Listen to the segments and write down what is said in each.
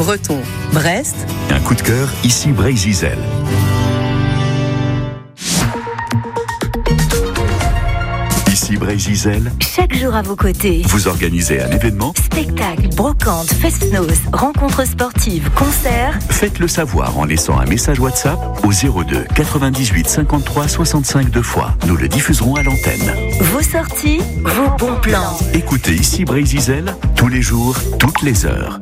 breton. Brest. Un coup de cœur, ici Brésil. Ici Brésil. Chaque jour à vos côtés. Vous organisez un événement. Spectacle, brocante, fest-noz, rencontres sportives, concerts. Faites-le savoir en laissant un message WhatsApp au 02 98 53 65 deux fois. Nous le diffuserons à l'antenne. Vos sorties, vos bons plans. Écoutez ici Brésil tous les jours, toutes les heures.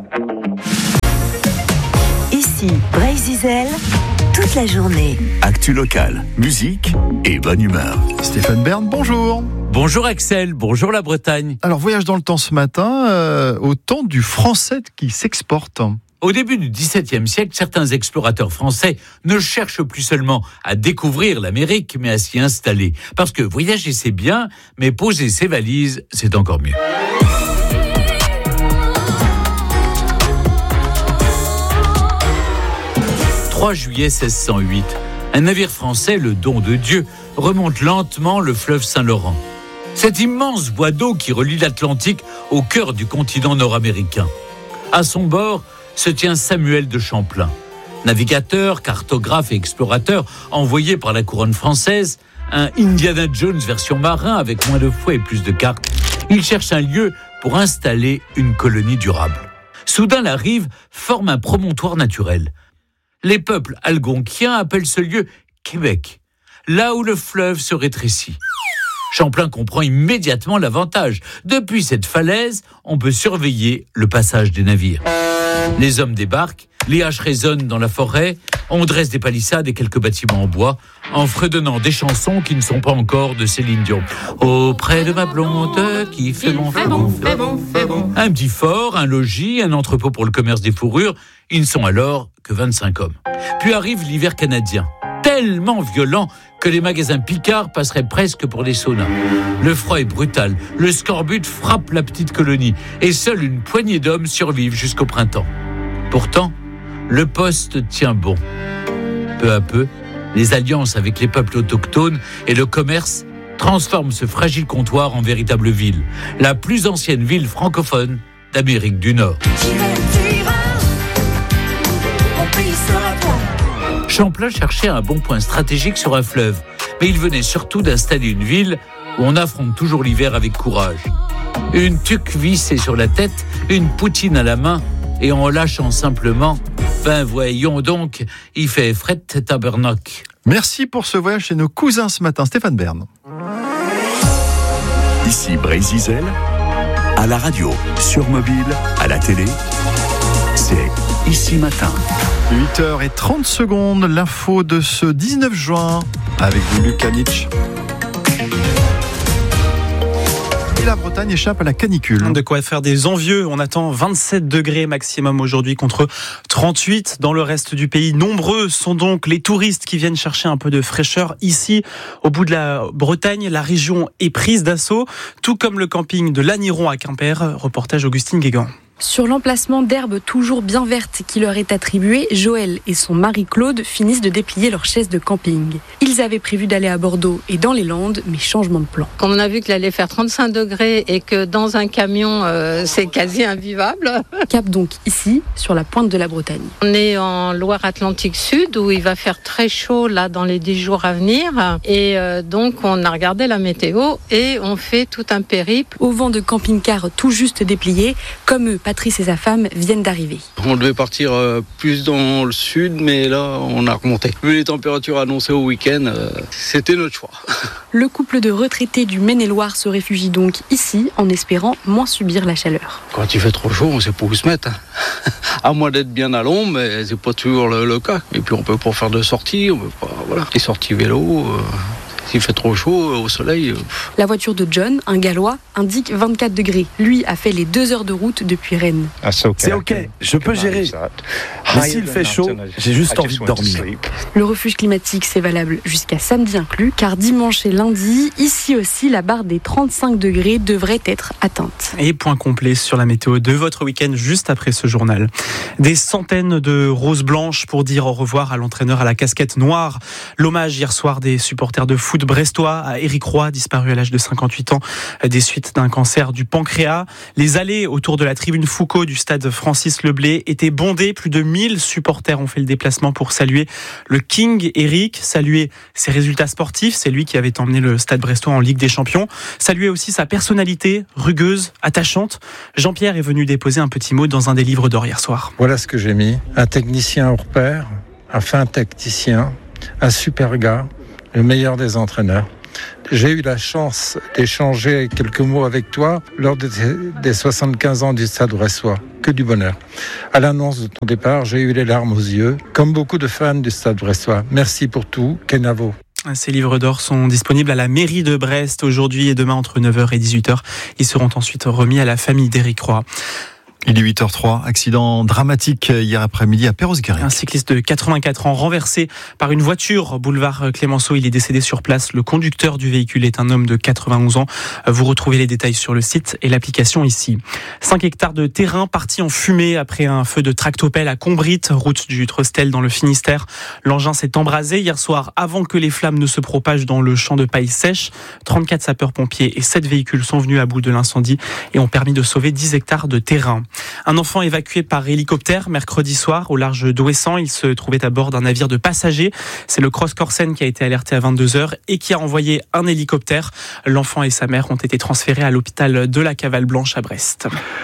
Ici Brésil, toute la journée. Actu locale, musique et bonne humeur. Stéphane Bern, bonjour. Bonjour Axel, bonjour la Bretagne. Alors, voyage dans le temps ce matin, au temps du français qui s'exporte. Au début du XVIIe siècle, certains explorateurs français ne cherchent plus seulement à découvrir l'Amérique, mais à s'y installer. Parce que voyager c'est bien, mais poser ses valises, c'est encore mieux. « 3 juillet 1608, un navire français, le Don de Dieu, remonte lentement le fleuve Saint-Laurent. Cet immense voie d'eau qui relie l'Atlantique au cœur du continent nord-américain. À son bord se tient Samuel de Champlain, navigateur, cartographe et explorateur envoyé par la couronne française, un Indiana Jones version marin avec moins de fouets et plus de cartes. Il cherche un lieu pour installer une colonie durable. Soudain, la rive forme un promontoire naturel. Les peuples algonquiens appellent ce lieu Québec, là où le fleuve se rétrécit. Champlain comprend immédiatement l'avantage. Depuis cette falaise, on peut surveiller le passage des navires. Les hommes débarquent, les haches résonnent dans la forêt, on dresse des palissades et quelques bâtiments en bois, en fredonnant des chansons qui ne sont pas encore de Céline Dion. Auprès de ma blonde qui fait bon. Un petit fort, un logis, un entrepôt pour le commerce des fourrures, ils ne sont alors que 25 hommes. Puis arrive l'hiver canadien, tellement violent que les magasins Picard passeraient presque pour des saunas. Le froid est brutal, le scorbut frappe la petite colonie et seule une poignée d'hommes survivent jusqu'au printemps. Pourtant, le poste tient bon. Peu à peu, les alliances avec les peuples autochtones et le commerce transforment ce fragile comptoir en véritable ville, la plus ancienne ville francophone d'Amérique du Nord. Champlain cherchait un bon point stratégique sur un fleuve, mais il venait surtout d'installer une ville où on affronte toujours l'hiver avec courage. Une tuque vissée sur la tête, une poutine à la main, et en lâchant simplement, ben voyons donc, il fait fret tabernacle. Merci pour ce voyage chez nos cousins ce matin, Stéphane Bern. Ici Brésil, à la radio, sur mobile, à la télé, c'est Ici Matin. 8h30, l'info de ce 19 juin avec vous, Lucas Nietzsche. Et la Bretagne échappe à la canicule. De quoi faire des envieux. On attend 27 degrés maximum aujourd'hui contre 38 dans le reste du pays. Nombreux sont donc les touristes qui viennent chercher un peu de fraîcheur ici, au bout de la Bretagne. La région est prise d'assaut, tout comme le camping de Lanniron à Quimper. Reportage Augustine Guégan. Sur l'emplacement d'herbe toujours bien verte qui leur est attribué, Joël et son mari Claude finissent de déplier leur chaise de camping. Ils avaient prévu d'aller à Bordeaux et dans les Landes, mais changement de plan. Quand on a vu qu'il allait faire 35 degrés et que dans un camion, c'est quasi invivable. Cap donc ici, sur la pointe de la Bretagne. On est en Loire-Atlantique Sud où il va faire très chaud là dans les 10 jours à venir. Et donc on a regardé la météo et on fait tout un périple. Au vent de camping-car tout juste déplié, comme eux, Patrice et sa femme viennent d'arriver. On devait partir plus dans le sud, mais là, on a remonté. Vu les températures annoncées au week-end, c'était notre choix. Le couple de retraités du Maine-et-Loire se réfugie donc ici, en espérant moins subir la chaleur. Quand il fait trop chaud, on ne sait pas où se mettre. À moins d'être bien à l'ombre, mais c'est pas toujours le cas. Et puis on peut pas faire de sorties, on peut pas, voilà, des sorties vélo. S'il fait trop chaud au soleil. La voiture de John, un Gallois, indique 24 degrés. Lui a fait les 2 heures de route depuis Rennes. C'est ok, je peux gérer. Mais s'il fait chaud, j'ai juste envie de dormir. Le refuge climatique, c'est valable jusqu'à samedi inclus, car dimanche et lundi, ici aussi, la barre des 35 degrés devrait être atteinte. Et point complet sur la météo de votre week-end juste après ce journal. Des centaines de roses blanches pour dire au revoir à l'entraîneur à la casquette noire. L'hommage hier soir des supporters de foot foot brestois à Éric Roy, disparu à l'âge de 58 ans des suites d'un cancer du pancréas. Les allées autour de la tribune Foucault du stade Francis Leblay étaient bondées. Plus de 1000 supporters ont fait le déplacement pour saluer le King Éric, saluer ses résultats sportifs. C'est lui qui avait emmené le stade brestois en Ligue des Champions. Saluer aussi sa personnalité, rugueuse, attachante. Jean-Pierre est venu déposer un petit mot dans un des livres d'or hier soir. Voilà ce que j'ai mis. Un technicien hors pair, un fin tacticien, un super gars, le meilleur des entraîneurs. J'ai eu la chance d'échanger quelques mots avec toi lors des 75 ans du Stade brestois. Que du bonheur. À l'annonce de ton départ, j'ai eu les larmes aux yeux, comme beaucoup de fans du Stade brestois. Merci pour tout, Kenavo. Ces livres d'or sont disponibles à la mairie de Brest aujourd'hui et demain entre 9h et 18h. Ils seront ensuite remis à la famille d'Éric Roy. Il est 8h03, accident dramatique hier après-midi à Perros-Guirec. Un cycliste de 84 ans renversé par une voiture, boulevard Clémenceau. Il est décédé sur place. Le conducteur du véhicule est un homme de 91 ans. Vous retrouvez les détails sur le site et l'application ici. 5 hectares de terrain partis en fumée après un feu de tractopelle à Combrit, route du Trostel dans le Finistère. L'engin s'est embrasé hier soir avant que les flammes ne se propagent dans le champ de paille sèche. 34 sapeurs-pompiers et 7 véhicules sont venus à bout de l'incendie et ont permis de sauver 10 hectares de terrain. Un enfant évacué par hélicoptère mercredi soir au large d'Ouessant. Il se trouvait à bord d'un navire de passagers. C'est le Cross Corsen qui a été alerté à 22h et qui a envoyé un hélicoptère. L'enfant et sa mère ont été transférés à l'hôpital de la Cavale Blanche à Brest.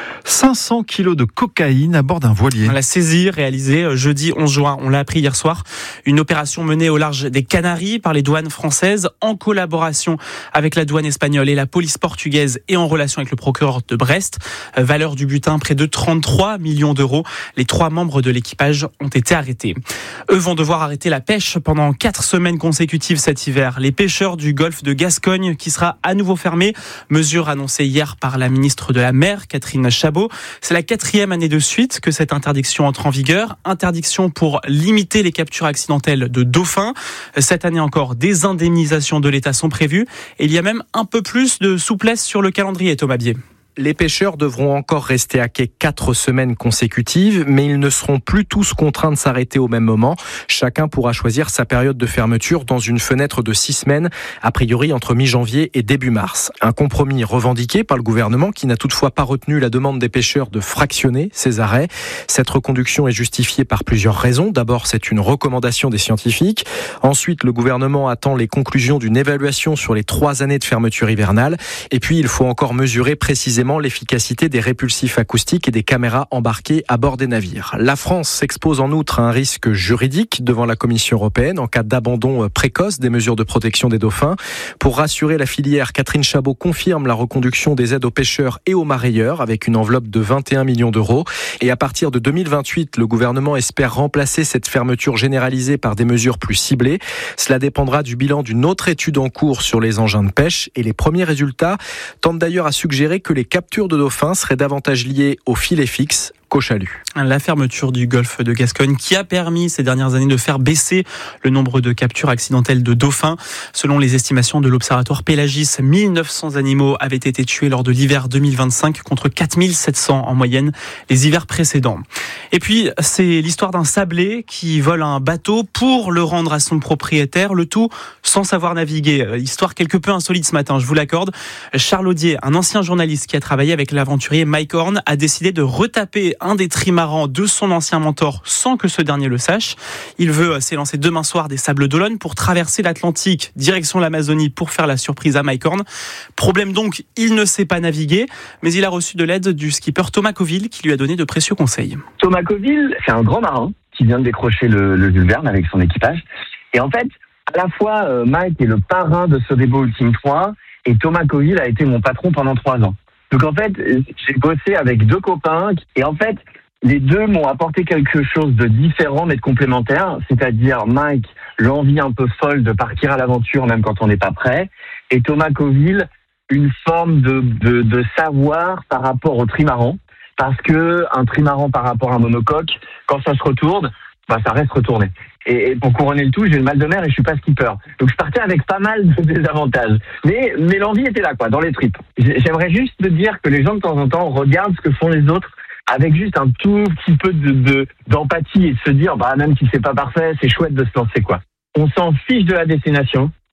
500 kilos de cocaïne à bord d'un voilier. La saisie réalisée jeudi 11 juin, on l'a appris hier soir. Une opération menée au large des Canaries par les douanes françaises en collaboration avec la douane espagnole et la police portugaise et en relation avec le procureur de Brest. Valeur du butin, près de 33 millions d'euros. Les 3 membres de l'équipage ont été arrêtés. Eux vont devoir arrêter la pêche pendant 4 semaines consécutives cet hiver. Les pêcheurs du golfe de Gascogne qui sera à nouveau fermé. Mesure annoncée hier par la ministre de la Mer, Catherine Chabot. C'est la 4e année de suite que cette interdiction entre en vigueur. Interdiction pour limiter les captures accidentelles de dauphins. Cette année encore, des indemnisations de l'État sont prévues. Et il y a même un peu plus de souplesse sur le calendrier, Thomas Bier. Les pêcheurs devront encore rester à quai 4 semaines consécutives, mais ils ne seront plus tous contraints de s'arrêter au même moment. Chacun pourra choisir sa période de fermeture dans une fenêtre de 6 semaines, a priori entre mi-janvier et début mars. Un compromis revendiqué par le gouvernement qui n'a toutefois pas retenu la demande des pêcheurs de fractionner ces arrêts. Cette reconduction est justifiée par plusieurs raisons. D'abord, c'est une recommandation des scientifiques. Ensuite, le gouvernement attend les conclusions d'une évaluation sur les 3 années de fermeture hivernale. Et puis, il faut encore mesurer précisément l'efficacité des répulsifs acoustiques et des caméras embarquées à bord des navires. La France s'expose en outre à un risque juridique devant la Commission européenne en cas d'abandon précoce des mesures de protection des dauphins. Pour rassurer la filière, Catherine Chabot confirme la reconduction des aides aux pêcheurs et aux mareyeurs avec une enveloppe de 21 millions d'euros. Et à partir de 2028, le gouvernement espère remplacer cette fermeture généralisée par des mesures plus ciblées. Cela dépendra du bilan d'une autre étude en cours sur les engins de pêche et les premiers résultats tentent d'ailleurs à suggérer que les captures de dauphins seraient davantage liées au filet fixe qu'au chalut. La fermeture du golfe de Gascogne qui a permis ces dernières années de faire baisser le nombre de captures accidentelles de dauphins. Selon les estimations de l'Observatoire Pélagis, 1900 animaux avaient été tués lors de l'hiver 2025 contre 4700 en moyenne les hivers précédents. Et puis, c'est l'histoire d'un sablé qui vole un bateau pour le rendre à son propriétaire, le tout sans savoir naviguer. Histoire quelque peu insolite ce matin, je vous l'accorde. Charles Audier, un ancien journaliste qui a travaillé avec l'aventurier Mike Horn, a décidé de retaper un des trimarans de son ancien mentor sans que ce dernier le sache. Il veut s'élancer demain soir des Sables d'Olonne pour traverser l'Atlantique, direction l'Amazonie pour faire la surprise à Mike Horn. Problème donc, il ne sait pas naviguer, mais il a reçu de l'aide du skipper Thomas Coville qui lui a donné de précieux conseils. Thomas Coville, c'est un grand marin qui vient de décrocher le Jules Verne avec son équipage. Et en fait, à la fois, Mike est le parrain de Sodebo Ultime 3 et Thomas Coville a été mon patron pendant 3 ans. Donc en fait, j'ai bossé avec 2 copains et en fait, les 2 m'ont apporté quelque chose de différent mais de complémentaire, c'est-à-dire Mike, l'envie un peu folle de partir à l'aventure même quand on n'est pas prêt, et Thomas Coville, une forme de savoir par rapport au trimaran, parce que un trimaran par rapport à un monocoque, quand ça se retourne, ça reste retourné. Et pour couronner le tout, j'ai le mal de mer et je suis pas skipper. Donc je partais avec pas mal de désavantages. Mais l'envie était là, dans les tripes. J'aimerais juste te dire que les gens de temps en temps regardent ce que font les autres avec juste un tout petit peu d'empathie et de se dire, même si c'est pas parfait, c'est chouette de se lancer, On s'en fiche de la destination.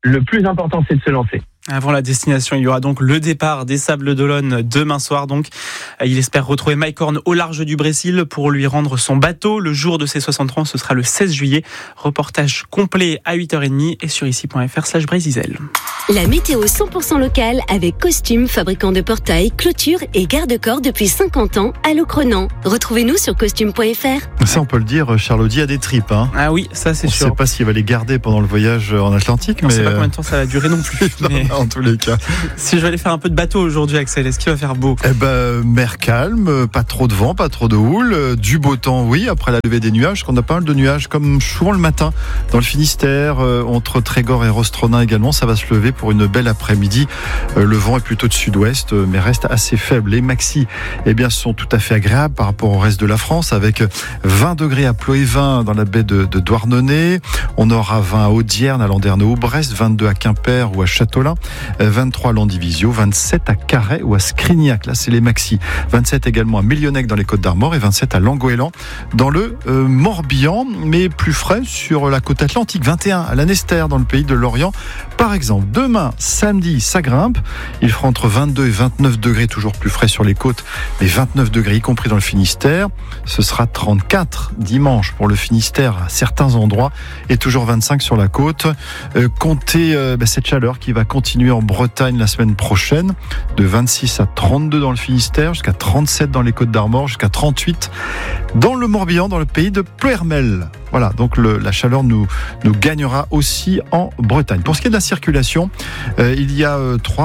le plus important, c'est de se lancer. Avant la destination, il y aura donc le départ des Sables d'Olonne demain soir. Donc, il espère retrouver Mike Horn au large du Brésil pour lui rendre son bateau. Le jour de ses 60 ans, ce sera le 16 juillet. Reportage complet à 8h30 et sur ici.fr/Brésil. La météo 100% locale avec Costume, fabricant de portails, clôtures et garde-corps depuis 50 ans à Locronan. Retrouvez-nous sur costume.fr. Ça, on peut le dire, Charlotte a des tripes. Hein. Ah oui, ça c'est sûr. On ne sait pas s'il va les garder pendant le voyage en Atlantique. On ne sait pas combien de temps ça va durer non plus. Mais... En tous les cas. Si je vais aller faire un peu de bateau aujourd'hui, Axel, est-ce qu'il va faire beau ? Mer calme, pas trop de vent, pas trop de houle, du beau temps, oui, après la levée des nuages, qu'on a pas mal de nuages, comme souvent le matin, dans le Finistère, entre Trégor et Rostronin également, ça va se lever pour une belle après-midi. Le vent est plutôt de sud-ouest, mais reste assez faible. Les maxis, sont tout à fait agréables par rapport au reste de la France, avec 20 degrés à Ploévin dans la baie de Douarnenez. On aura 20 à Audierne, à Landerneau, Brest, 22 à Quimper ou à Châteaulin. 23 à Landivisiau, 27 à Carhaix ou à Scrignac, là c'est les maxi. 27 également à Millionec dans les Côtes-d'Armor et 27 à Langoélan dans le Morbihan, mais plus frais sur la côte atlantique. 21 à Lanester dans le pays de Lorient. Par exemple, demain, samedi, ça grimpe. Il fera entre 22 et 29 degrés, toujours plus frais sur les côtes, mais 29 degrés y compris dans le Finistère. Ce sera 34 dimanche pour le Finistère à certains endroits et toujours 25 sur la côte. Comptez cette chaleur qui va continuer en Bretagne la semaine prochaine, de 26 à 32 dans le Finistère, jusqu'à 37 dans les Côtes-d'Armor, jusqu'à 38 dans le Morbihan, dans le pays de Ploermel. Voilà, donc la chaleur nous gagnera aussi en Bretagne. Pour ce qui est de la circulation, il y a 3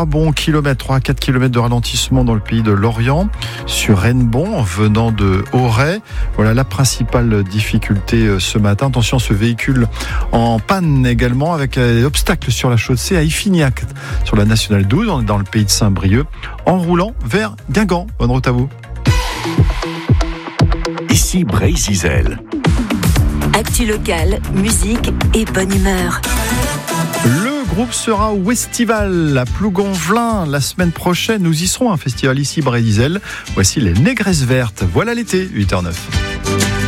à 4 kilomètres de ralentissement dans le pays de Lorient, sur Hennebon, en venant de Auray. Voilà la principale difficulté ce matin. Attention, ce véhicule en panne également, avec obstacle sur la chaussée à Iffignac, sur la nationale 12, on est dans le pays de Saint-Brieuc, en roulant vers Guingamp. Bonne route à vous. Ici Brésil. Actu locale, musique et bonne humeur. Le groupe sera au Westival à Plougonvelin la semaine prochaine. Nous y serons, un festival ici Brésil. Voici les Négresses Vertes. Voilà l'été, 8h09.